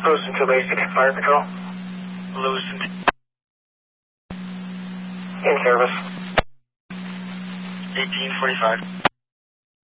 Lewiston to basic fire control. Lewiston. In service. 1845.